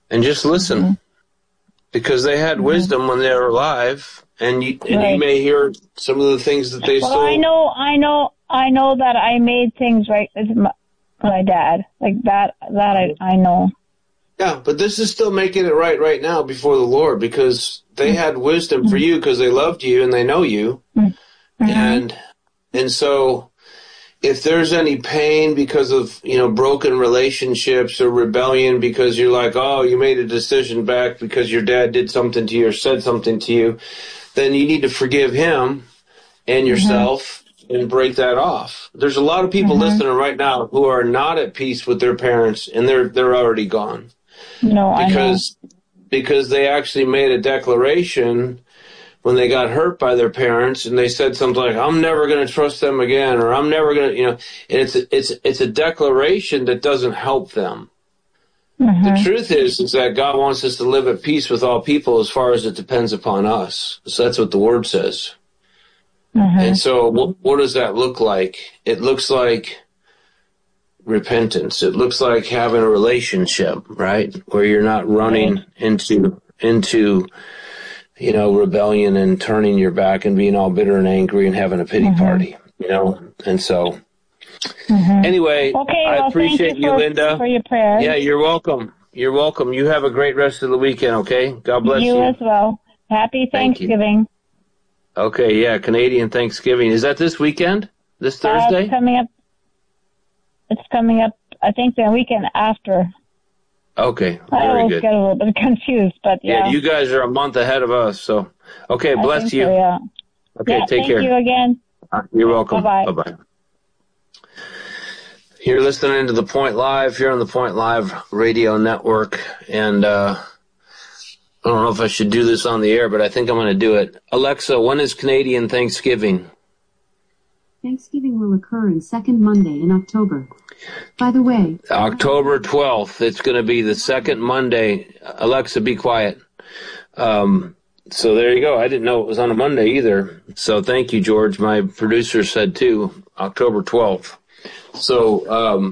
and just listen, because they had wisdom when they were alive, and you may hear some of the things that they still. I know that I made things right with my dad, like that I know. Yeah, but this is still making it right now before the Lord, because they had wisdom for you because they loved you and they know you, and so if there's any pain because of, broken relationships or rebellion because you're like, oh, you made a decision back because your dad did something to you or said something to you, then you need to forgive him and yourself and break that off. There's a lot of people listening right now who are not at peace with their parents, and they're already gone. No, because they actually made a declaration when they got hurt by their parents, and they said something like, I'm never going to trust them again, or I'm never going to, and it's a declaration that doesn't help them. The truth is that God wants us to live at peace with all people as far as it depends upon us. So that's what the Word says. And so what does that look like? It looks like repentance. It looks like having a relationship, right, where you're not running into rebellion and turning your back and being all bitter and angry and having a pity party, and so anyway, I appreciate you, Linda, for your prayers. Yeah, you're welcome. You're welcome. You have a great rest of the weekend, okay? God bless you. You as well. Happy Thanksgiving. Okay, yeah, Canadian Thanksgiving. Is that this weekend? This Thursday? It's coming up, I think, the weekend after. Okay, I very always good. get a little bit confused, but yeah. Yeah, you guys are a month ahead of us, so. Okay, bless you. So, yeah. Okay, take care. Thank you again. You're welcome. Bye-bye. Bye-bye. You're listening to The Point Live here on the Point Live Radio Network, and I don't know if I should do this on the air, but I think I'm going to do it. Alexa, when is Canadian Thanksgiving? Thanksgiving will occur in second Monday in October. By the way, October 12th. It's going to be the second Monday. Alexa, be quiet. So there you go. I didn't know it was on a Monday either. So thank you, George. My producer said too, October 12th. So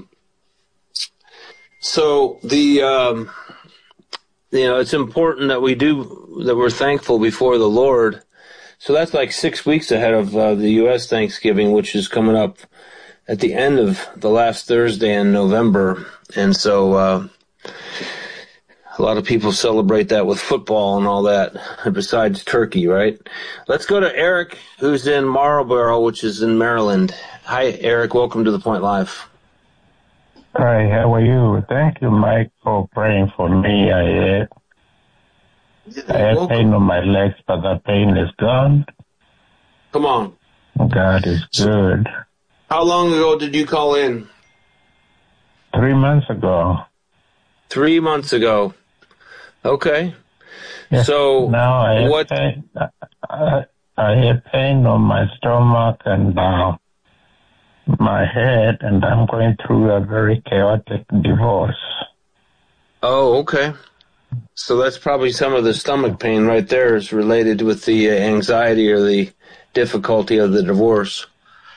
it's important that we're thankful before the Lord. So that's like 6 weeks ahead of the U.S. Thanksgiving, which is coming up at the end of the last Thursday in November. And so a lot of people celebrate that with football and all that, besides turkey, right? Let's go to Eric, who's in Marlboro, which is in Maryland. Hi, Eric. Welcome to The Point Live. Hi, how are you? Thank you, Mike, for praying for me. I had pain on my legs, but that pain is gone. Come on. God is good. How long ago did you call in? 3 months ago. 3 months ago. Okay. Yes. So now I had pain on my stomach and my head, and I'm going through a very chaotic divorce. Oh, okay. So that's probably some of the stomach pain right there is related with the anxiety or the difficulty of the divorce.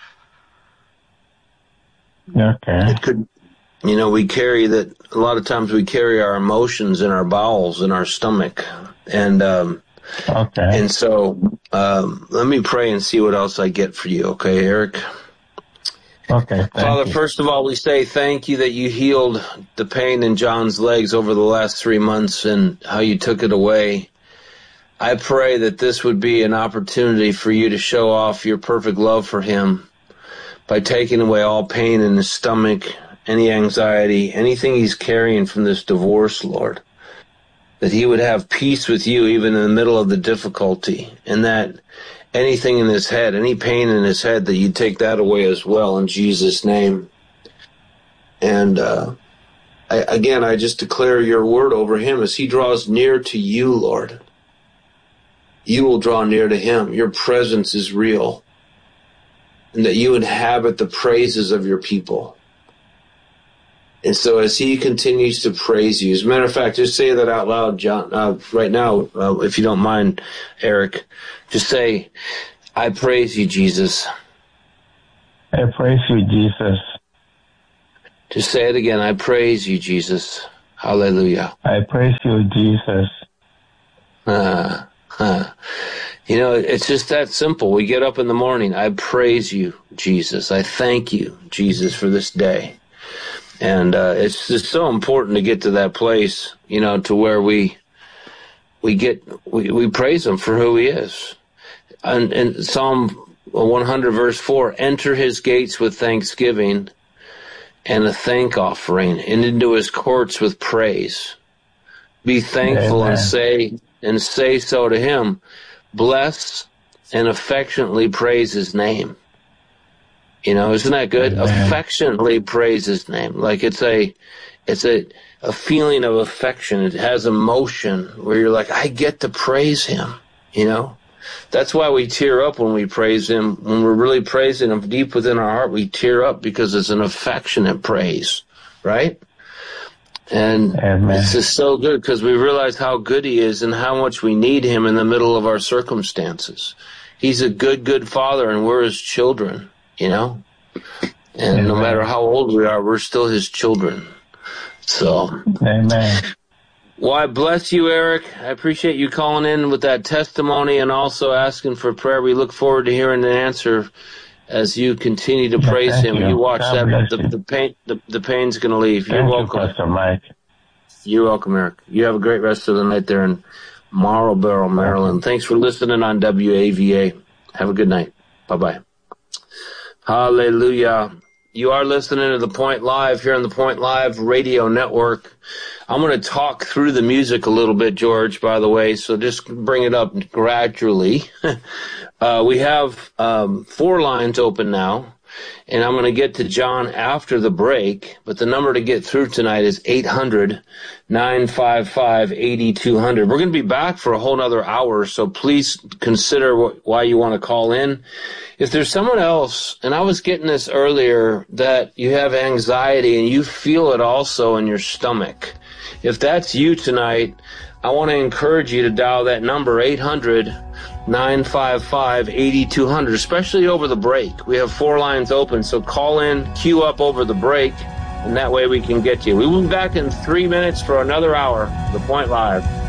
Okay. It could, we carry that, a lot of times we carry our emotions in our bowels, in our stomach. And, okay. And so, let me pray and see what else I get for you. Okay, Eric? Okay. Father, first of all, we say thank you that you healed the pain in John's legs over the last 3 months and how you took it away. I pray that this would be an opportunity for you to show off your perfect love for him by taking away all pain in his stomach, any anxiety, anything he's carrying from this divorce, Lord. That he would have peace with you even in the middle of the difficulty, and that anything in his head, any pain in his head, that you take that away as well in Jesus' name. And I just declare your word over him as he draws near to you, Lord. You will draw near to him. Your presence is real. And that you inhabit the praises of your people. And so as he continues to praise you, as a matter of fact, just say that out loud, John, right now, if you don't mind, Eric. Just say, I praise you, Jesus. I praise you, Jesus. Just say it again. I praise you, Jesus. Hallelujah. I praise you, Jesus. You know, it's just that simple. We get up in the morning. I praise you, Jesus. I thank you, Jesus, for this day. And it's just so important to get to that place, you know, to where we praise him for who he is. And Psalm 100 verse 4, enter his gates with thanksgiving and a thank offering, and into his courts with praise. Be thankful. Amen. and say so to him. Bless and affectionately praise his name. You know, isn't that good? Amen. Affectionately praise his name. Like it's a feeling of affection. It has emotion where you're like, I get to praise him, you know? That's why we tear up when we praise him. When we're really praising him deep within our heart, we tear up because it's an affectionate praise, right? And Amen. It's just so good because we realize how good he is and how much we need him in the middle of our circumstances. He's a good, good father, and we're his children, you know? And Amen. No matter how old we are, we're still his children. So, Amen. Well, I bless you, Eric. I appreciate you calling in with that testimony and also asking for prayer. We look forward to hearing an answer as you continue to praise him. You watch God that the pain's going to leave. You're welcome. Pastor Mike. You're welcome, Eric. You have a great rest of the night there in Marlboro, Maryland. Thanks for listening on WAVA. Have a good night. Bye-bye. Hallelujah. You are listening to The Point Live here on the Point Live Radio Network. I'm going to talk through the music a little bit, George, by the way, so just bring it up gradually. We have 4 lines open now, and I'm going to get to John after the break, but the number to get through tonight is 800-955-8200. We're going to be back for a whole nother hour, so please consider why you want to call in. If there's someone else, and I was getting this earlier, that you have anxiety and you feel it also in your stomach, if that's you tonight, I want to encourage you to dial that number, 800-955-8200, especially over the break. We have 4 lines open, so call in, queue up over the break, and that way we can get you. We will be back in 3 minutes for another hour of The Point Live.